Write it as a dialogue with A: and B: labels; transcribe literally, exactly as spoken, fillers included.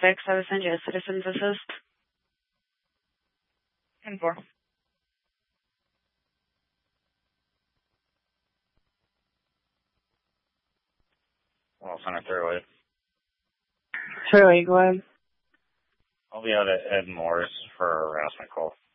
A: six, I would send you a citizen's assist.
B: ten four.
C: Well, Center Thruway.
A: Thruway, go ahead.
C: I'll be out at Ed Moore's for a harassment call.